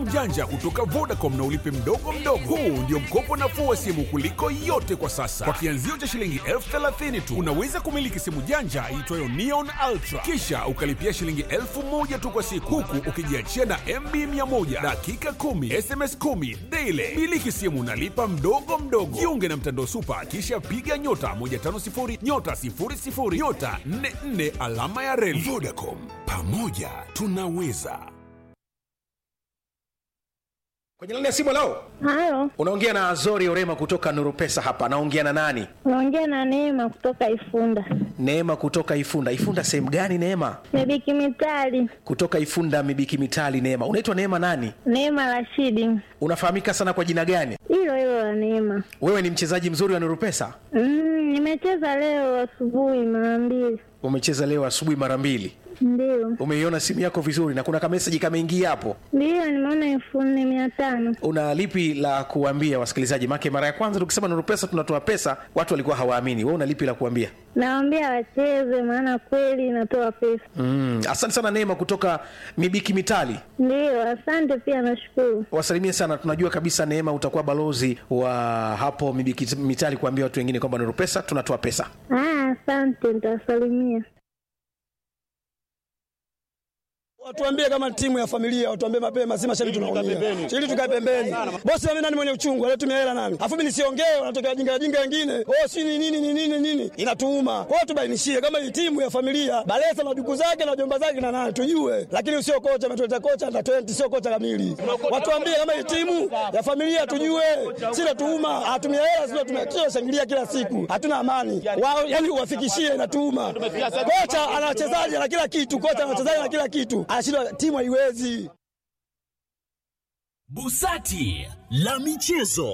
janja kutoka Vodacom na ulipe mdogo mdogo. Huu ndio mkopo nafuu wa simu kuliko yote kwa sasa. Kwa kianzio cha shilingi 30,000 tu unaweza kumiliki simu janja iitwayo Neon Ultra, kisha ukalipia shilingi 1,000 tu kwa siku, huku ukijiachia na MB 100 dakika 10 SMS 10 daily. Miliki simu nalipa mdogo mdogo. Jiunge na mtandao Super, kisha piga nyota 150 nyota 00 nyota 44 alama ya reli. Vodacom, pamoja tunaweza. Kwenye laini ya simu leo. Halo. Unaongea na Azori Orema kutoka Nuru Pesa hapa. Naongea na nani? Unaongea na Neema kutoka Ifunda. Neema kutoka Ifunda. Ifunda sehemu gani Neema? Mibiki Mitali. Kutoka Ifunda Mibiki Mitali Neema. Unaitwa Neema nani? Neema Rashidi. Unafahamika sana kwa jina gani? Hilo la Neema. Wewe ni mchezaji mzuri wa Nuru Pesa? Nimecheza leo asubuhi mara 2. Umecheza leo asubuhi mara 2? Ndio. Umeiona simu yako vizuri na kuna message kameingia hapo? Ndio, nimeona 4,500. Una lipi la kuambia wasikilizaji? Make mara ya kwanza tukisema Nuru Pesa tunatoa pesa, watu walikuwa hawaamini. Wewe una lipi la kuambia? Naambia wacheze, maana kweli inatoa pesa. Asante sana Neema kutoka Mibiki Mitali. Ndio, asante pia nashukuru. Wasalimie sana, tunajua kabisa Neema utakuwa balozi wa hapo Mibiki Mitali kuambia watu wengine kwamba Nuru Pesa tunatoa pesa. Asante, nitawasalimia. Watuambie kama timu ya familia, watuambie mapema, si mashabiki tunaongea. Ili tukae pembeni. Bosi wame nani mwenye uchungu, anatumia hela nani? Afu mimi nisiongee, wanatokea jinga wengine. Si nini. Inatuuma. Kwa hiyo tubainishie kama hii timu ya familia, Balesa na ndugu zake na jomba zake na nani tujue. Lakini usio kocha ametuleta kocha under 20 sio kocha kamili. Watuambie kama hii timu ya familia tujue. Sina tuuma, atumia hela sio tumekio shangilia kila siku. Hatuna amani. Wao yani uwafikishie inatuuma. Kocha ana wachezaji na kila kitu, kocha ana wachezaji na kila kitu. Anashindwa, timu haiwezi. Busati la michezo.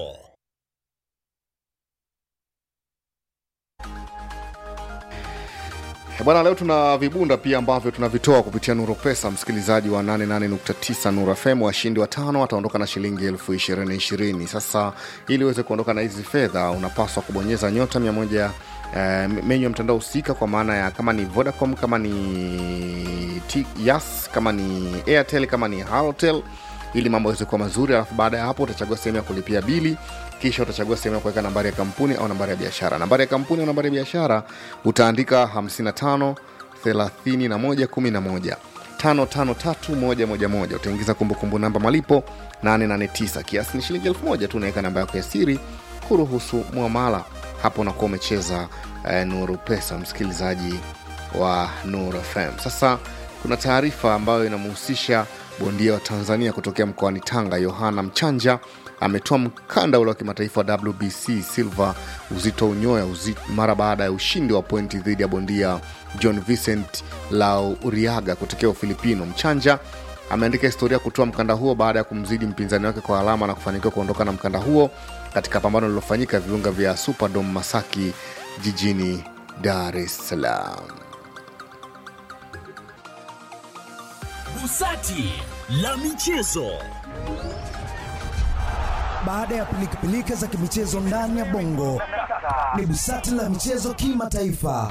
Bwana, leo tuna vibunda pia ambavyo tunavitoa kupitia Nuru Pesa. Msikilizaji wa 88.9 Nuru FM, washindi watano wataondoka na shilingi 2020. Sasa ili uweze kuondoka na hizi fedha unapaswa kubonyeza nyota 100 menyu ya mtandao husika, kwa maana ya kama ni Vodacom, kama ni Yas, kama ni Airtel, kama ni Halotel, ili mambo yaweze kuwa mazuri. Alafu baada ya hapo utachagua sehemu ya kulipia bili, kisha utachagua sehemu ya kuweka nambari ya kampuni au nambari ya biashara. Nambari ya kampuni au nambari ya biashara utaandika 55 31 11 553111. Utaingiza kumbukumbu namba malipo 889. Kiasi ni shilingi 1000 tu. Unaweka namba yako ya siri kuruhusu muamala. Hapo unakuwa umecheza Nuru Pesa, msikilizaji wa Nuru FM. Sasa kuna taarifa ambayo inamhusisha bondia wa Tanzania kutokea mkoani Tanga, Yohana Mchanja. Ametoa mkanda ule wa kimataifa wa WBC Silver uzito unyoya mara baada ya ushindi wa pointi dhidi ya bondia John Vincent Lauriaga kutokea Ufilipino. Mchanja ameandika historia kutoa mkanda huo baada ya kumzidi mpinzani wake kwa alama na kufanikiwa kuondoka na mkanda huo katika pambano lililofanyika viunga vya Superdome Masaki jijini Dar es Salaam. Busati la michezo. Baada ya pilika za kimichezo ndani ya Bongo, ni Busati la michezo kimataifa.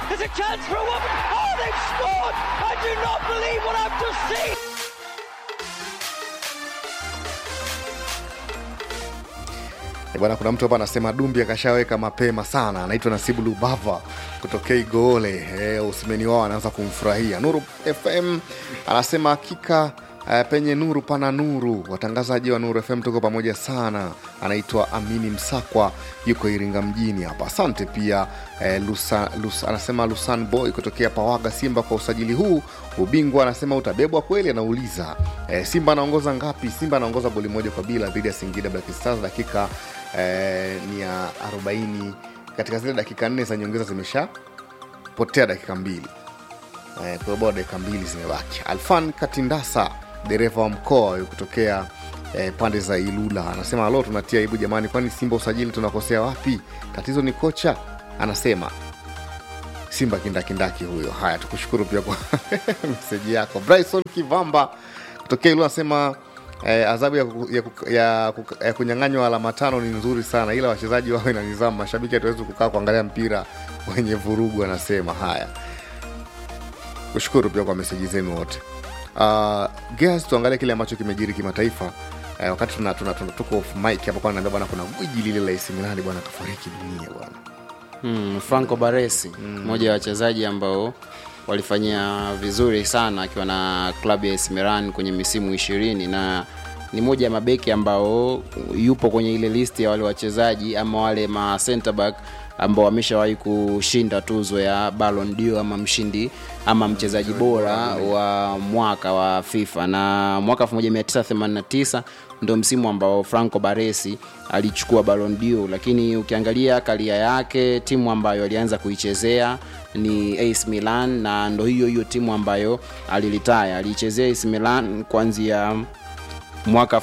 Bwana, kuna mtu hapa anasema Dumbi akashaweka mapema sana. Anaitwa Nasibu Lubava kutokea Igole. Usimeni wao anaanza kumfurahia. Nuru FM anasema hakika penye nuru pana nuru. Watangazaji wa Nuru FM tuko pamoja sana. Anaitwa Amini Msakwa, yuko Iringa mjini hapa. Asante pia anasema Lusan Boy kutokea Pawaga. Simba kwa usajili huu ubingwa anasema utabebwa kweli, anauliza. Simba anaongoza ngapi? Simba anaongoza goli 1-0 dhidi ya Singida Black Stars. Dakika ni ya 40. Katika zile dakika 4 za nyongeza zimesha potea dakika 2. Kwa hiyo dakika 2 zimebaki. Alfan Katindasa, dereva wa mkoa kutokea pande za Ilula, anasema leo tunatia aibu jamani, kwani Simba usajili tunakosea wapi? Tatizo ni kocha, anasema. Simba kindakindaki huyo. Haya, tukushukuru pia kwa message yako. Bryson Kivamba kutokea Ilula anasema adhabu ya kunyang'anywa alama 5 ni nzuri sana, ila wachezaji wawe na nidhamu. Mashabiki hatuwezi kukaa kuangalia mpira wenye vurugu, anasema. Haya, kushukuru pia kwa message zenu wote. Guys, tuangalie kile ambacho kimejiri kimataifa wakati tuko off mic hapo kwa naambia bwana kuna gwiji lile la AC Milan bwana kafariki dunia bwana. Franco Baresi, mmoja wa wachezaji ambao walifanya vizuri sana akiwa na klabu ya AC Milan kwenye misimu 20 na ni moja ya mabeki ambao yupo kwenye ile listi ya wale wachezaji ama wale ma center back ambao wameshawahi kushinda tuzo ya Ballon d'Or ama mshindi ama mchezaji bora wa mwaka wa FIFA. Na mwaka 1989 ndio msimu ambao Franco Baresi alichukua Ballon d'Or, lakini ukiangalia karia yake timu ambayo alianza kuichezea ni AC Milan na ndio hiyo timu ambayo aliritaya. Alichezea AC Milan kuanzia mwaka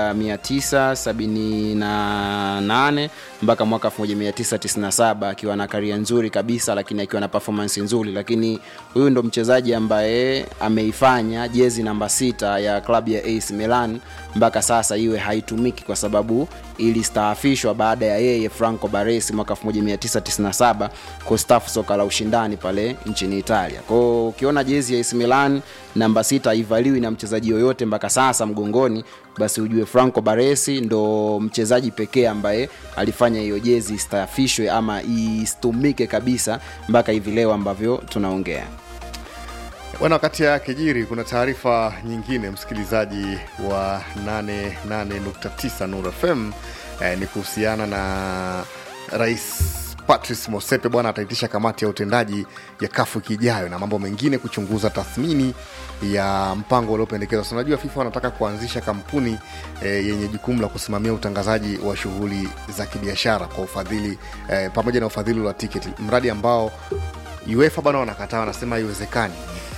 1978 mpaka mwaka 1997 akiwa na career nzuri kabisa, lakini akiwa na performance nzuri. Lakini huyu ndo mchezaji ambaye ameifanya jezi namba 6 ya klabu ya AC Milan mpaka sasa iwe haitumiki kwa sababu ilistaafishwa baada ya yeye Franco Baresi mwaka 1997 kustaafu soka la ushindani pale nchini Italia. Kwa ukiona jezi ya AC Milan namba 6 haivaliwi na mchezaji yoyote mpaka sasa mgongoni, basi ujue Franco Baresi ndo mchezaji pekee ambaye alifanya hiyo jezi istaafishwe ama istumike kabisa mpaka hivi leo ambavyo tunaongea. Bwana, wakati ya kijiri kuna taarifa nyingine msikilizaji wa 88.9 Nuru FM ni kuhusiana na Rais Patrice Motsepe bwana ataitisha kamati ya utendaji ya CAF kijayo na mambo mengine kuchunguza tathmini ya mpango uliopendekezwa. So, unajua FIFA wanataka kuanzisha kampuni yenye jukumu la kusimamia utangazaji wa shughuli za kibiashara kwa ufadhili pamoja na ufadhili wa tiketi, mradi ambao UEFA bwana wanakataa, wanasema haiwezekani.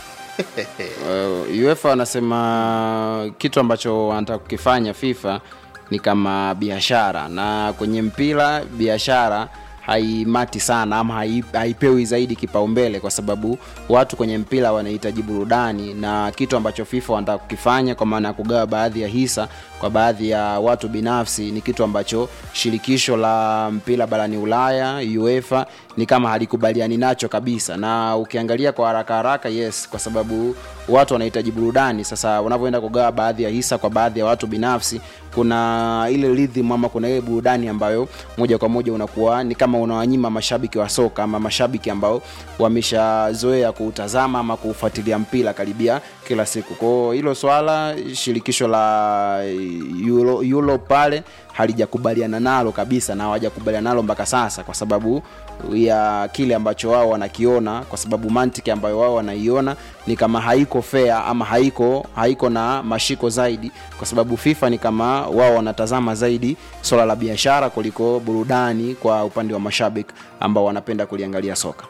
UEFA wanasema kitu ambacho wanataka kukifanya FIFA ni kama biashara, na kwenye mpira biashara haimati sana ama haipewi zaidi kipaumbele kwa sababu watu kwenye mpira wanahitaji burudani, na kitu ambacho FIFA wanataka kukifanya kwa maana ya kugawa baadhi ya hisa kwa baadhi ya watu binafsi ni kitu ambacho shirikisho la mpira barani Ulaya UEFA ni kama halikubaliani nacho kabisa. Na ukiangalia kwa haraka yes, kwa sababu watu wanahitaji burudani. Sasa unapoenda kugawa baadhi ya hisa kwa baadhi ya watu binafsi, kuna ile rhythm ama kuna ile burudani ambayo moja kwa moja unakuwa ni kama unawanyima mashabiki wa soka ama mashabiki ambao wameshazoea kutazama ama kufuatilia mpira karibia kila siku. Kwa hilo swala shirikisho la Euro pale halijakubaliana nalo kabisa na hawajakubaliana nalo mpaka sasa kwa sababu ya kile ambacho wao wanakiona, kwa sababu mantiki ambayo wao wanaiona ni kama haiko fair ama haiko na mashiko zaidi, kwa sababu FIFA ni kama wao wanatazama zaidi swala la biashara kuliko burudani kwa upande wa mashabiki ambao wanapenda kuliangalia soka.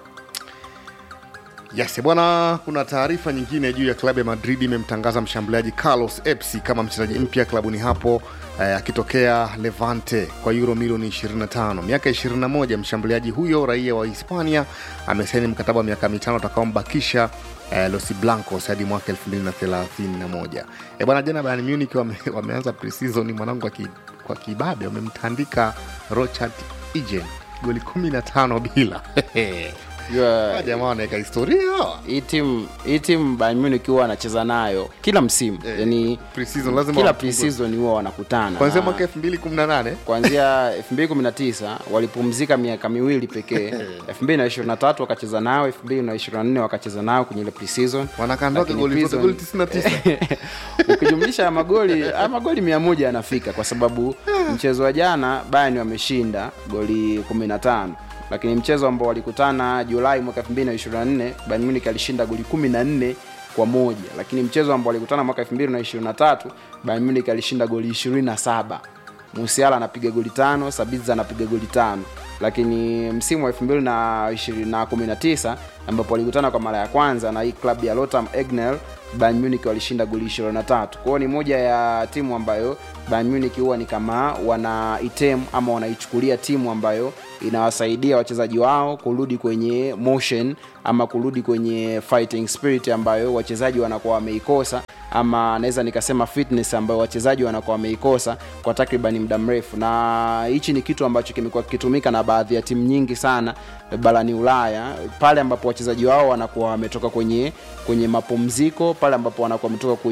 Yes, bwana, kuna taarifa nyingine juu ya klabu ya Madrid imemtangaza mshambuliaji Carlos Epsi kama mchezaji mpya klabuni hapo akitokea Levante kwa euro milioni 25. Miaka 21 mshambuliaji huyo raia wa Hispania amesaini mkataba wa miaka 5 utakaombakisha Los Blancos hadi mwaka 2031. Bwana, jana Bayern Munich wameanza pre-season mwanangu kwa kibabe, wamemtandika Richard Egen goli 15 bila. Jamaa wanaweka historia. Hii timu Bayern Munich huwa anacheza nayo kila msimu. Yani pre-season lazima kila pre-season huwa wanakutana. Kuanzia mwaka 2018, kuanzia 2019 walipumzika miaka miwili pekee. 2023 wakacheza nao, 2024 wakacheza nao kwenye ile pre-season. Wanakandoka goli 99. Ukijumlisha magoli 100 yanafika kwa sababu mchezo wa jana Bayern wameshinda goli 15. Lakini mchezo ambao walikutana Julai mwaka 2024 Bayern Munich alishinda goli 14-1. Lakini mchezo ambao walikutana mwaka 2023 Bayern Munich alishinda goli 27. Musiala anapiga goli 5, Sabitzer anapiga goli 5. Lakini msimu wa 2019 ambapo walikutana kwa mara ya kwanza na hii klabu ya Lothar Egnell, Bayern Munich walishinda goli 23. Kwa hiyo ni moja ya timu ambayo Bayern Munich huwa ni kama wana item ama wanaichukulia timu ambayo inawasaidia wachezaji wao kurudi kwenye motion ama kurudi kwenye fighting spirit ambayo wachezaji wanakuwa wameikosa ama naweza nikasema fitness ambayo wachezaji wanakuwa wameikosa kwa takriban muda mrefu, na hichi ni kitu ambacho kimekuwa kitumika na baadhi ya timu nyingi sana barani Ulaya, pale ambapo wachezaji wao wanakuwa wametoka kwenye mapumziko, pale ambapo wanakuwa wametoka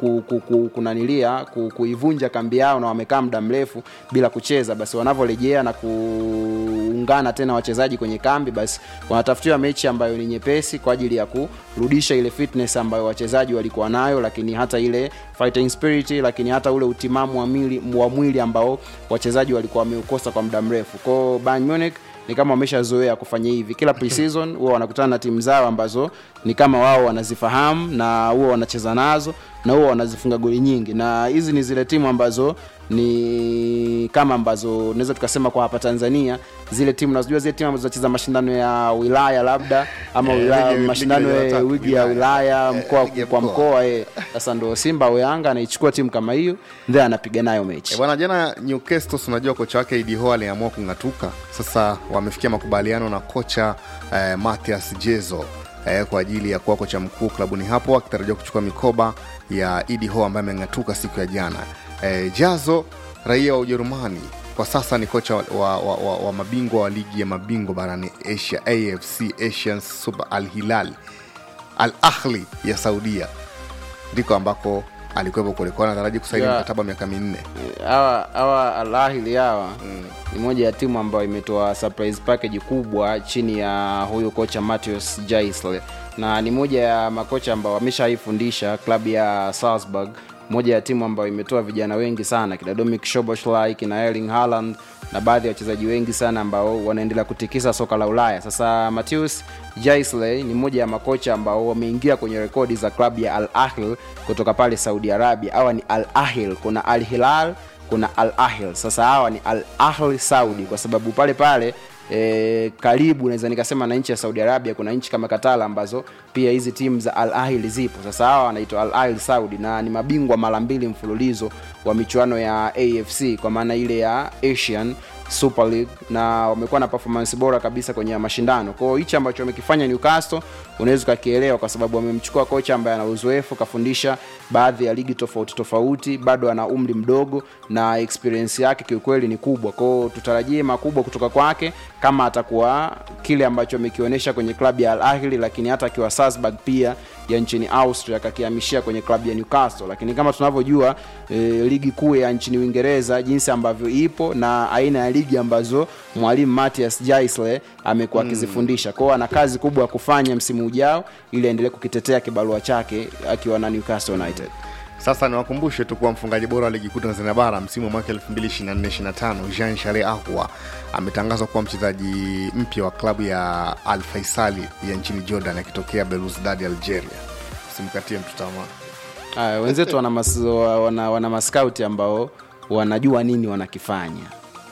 kuivunja kambi yao na wamekaa muda mrefu bila kucheza, basi wanavyorejea na kuungana tena wachezaji kwenye kambi, basi wanatafutiwa mechi ambayo ni nyepesi kwa ajili ya kurudisha ile fitness ambayo wachezaji walikuwa nayo, lakini hata ile fighting spirit, lakini hata ule utimamu wa mwili ambao wachezaji walikuwa wameukosa kwa muda mrefu. Kwa Bayern Munich ni kama wameshazoea kufanya hivi kila pre-season, huwa wanakutana na timu zao ambazo ni kama wao wanazifahamu na huwa wanacheza nazo na huwa wanazifunga goli nyingi, na hizi ni zile timu ambazo ni kama ambazo naweza tukasema kwa hapa Tanzania zile timu unajua zile timu ambazo zinacheza mashindano ya wilaya labda ama mashindano ya ligi ya wilaya mkoa kwa mkoa. Sasa ndio Simba au Yanga anaichukua timu kama hiyo ndio anapiga nayo mechi. Bwana, jana Newcastle unajua kocha wake Eddie Howe aliamua kungatuka. Sasa wamefikia makubaliano na kocha Matthias Jezo kwa ajili ya kuwa kocha mkuu klabuni hapo, akitarajia kuchukua mikoba ya Eddie Howe ambaye amengatuka siku ya jana. Jazo, raia wa Ujerumani, kwa sasa ni kocha wa mabingwa wa ligi ya mabingwa barani Asia, AFC Asian Super Al-Ahli ya Saudia, ndiko ambako alikuwepo kule, kwa anataraji kusaini mkataba miaka 4. Hawa Al-Ahli ni moja ya timu ambayo imetoa surprise package kubwa chini ya huyo kocha Matthias Jaisle, na ni moja ya makocha ambao wameshaifundisha klabu ya Salzburg, moja ya timu ambayo imetoa vijana wengi sana kina Dominik Szoboszlai, kina Erling Haaland na baadhi ya wachezaji wengi sana ambao wanaendelea kutikisa soka la Ulaya. Sasa Matthias Jaisle ni moja ya makocha ambao wameingia kwenye rekodi za klabu ya Al-Ahli kutoka pale Saudi Arabia. Hawa ni Al-Ahli, kuna Al-Hilal, kuna Al-Ahli. Sasa hawa ni Al-Ahli Saudi kwa sababu pale karibu naweza nikasema na nchi ya Saudi Arabia kuna nchi kama Qatar ambazo pia hizi timu za Al-Ahli zipo. Sasa hawa wanaitwa Al-Ahli Saudi na ni mabingwa mara 2 mfululizo wa michuano ya AFC kwa maana ile ya Asian Super League, na wamekuwa na performance bora kabisa kwenye mashindano. Kwa hiyo hicho ambacho wamekifanya Newcastle unaweza kukielewa kwa sababu wamemchukua kocha ambaye ana uzoefu, kafundisha baadhi ya ligi tofauti, bado ana umri mdogo na experience yake kiukweli ni kubwa. Kwa hiyo tutarajie makubwa kutoka kwake kama atakuwa kile ambacho amekionyesha kwenye klabu ya Al-Ahli, lakini hata akiwa Salzburg pia ya nchini Austria akakihamishia kwenye klabu ya Newcastle. Lakini kama tunavyojua ligi kuu ya nchini Uingereza jinsi ambavyo ipo na aina ya ligi ambazo mwalimu Matthias Jaisle amekuwa akizifundisha, kwa hiyo ana kazi kubwa ya kufanya msimu ujao ili aendelee kukitetea kibarua chake akiwa na Newcastle United. Sasa niwakumbushe tu kuwa mfungaji bora wa ligi kuu Tanzania bara msimu wa mwaka 2024-25 Jean Charles Ahoua ametangazwa kuwa mchezaji mpya wa klabu ya Al Faisal ya nchini Jordan akitokea Belouizdad Algeria. Usimkatie mtu tamaa. Wenzetu wana mascout ambao wanajua nini wanakifanya.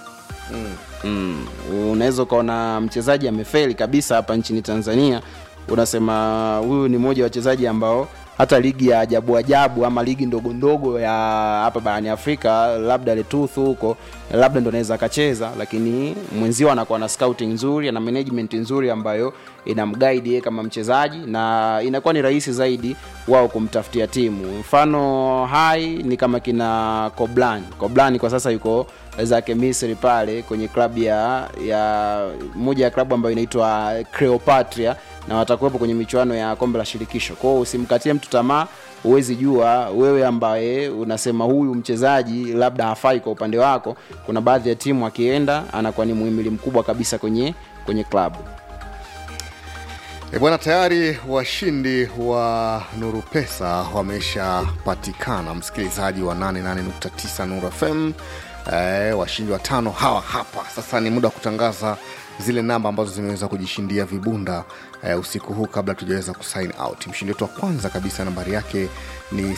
Unaweza kuona mchezaji amefeli kabisa hapa nchini Tanzania, unasema huyu ni mmoja wa wachezaji ambao hata ligi ya ajabu ama ligi ndogo ya hapa barani Afrika labda Lesotho huko labda ndo anaweza akacheza, lakini mwenzio anakuwa na scouting nzuri na management nzuri ambayo inamguide yeye kama mchezaji na inakuwa ni rahisi zaidi wao kumtafutia timu. Mfano hai ni kama kina Koblan kwa sasa yuko zake Misri pale kwenye klabu ya moja ya klabu ambayo inaitwa Cleopatra na watakuwepo kwenye michuano ya kombe la shirikisho. Kwa hiyo usimkatie mtu tamaa, uwezi jua wewe ambaye unasema huyu mchezaji labda hafai kwa upande wako, kuna baadhi ya timu akienda anakuwa ni muhimili mkubwa kabisa kwenye klabu. Bwana, tayari washindi wa Nuru Pesa wameshapatikana, msikilizaji wa 88.9 Nuru FM. Washindi 5 hawa hapa. Sasa ni muda kutangaza zile namba ambazo zimeweza kujishindia vibunda usiku huu kabla tujaweza kusign out. Mshindi wetu wa kwanza kabisa nambari yake ni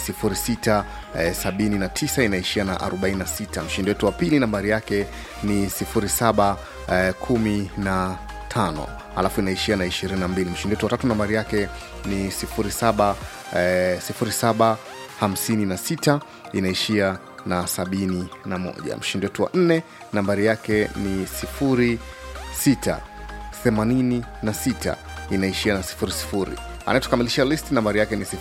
0679 inaishia na 46. Mshindi wetu wa pili nambari yake ni 0715 alafu inaishia na 22. Mshindi wetu wa tatu nambari yake ni 0756 inaishia na 71. Mshindi wetu wa 4 nambari yake ni 0686 inaishia na 00. anayetukamilishia listi nambari yake ni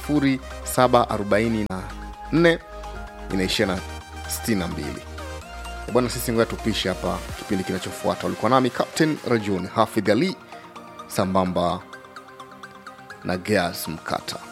0744 inaishia na 62. Bwana, sisi ngoja tupishe hapa kipindi kinachofuata. Ulikuwa nami Captain Rajuni Hafidh Ali sambamba na Gears Mkata.